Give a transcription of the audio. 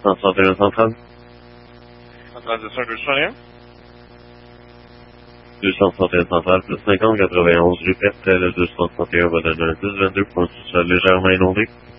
231 centrale. Centrale de 261. 231 centrale, plus 50, 91, rue Pertel, 231, va donner un 10, 22, point social légèrement inondé.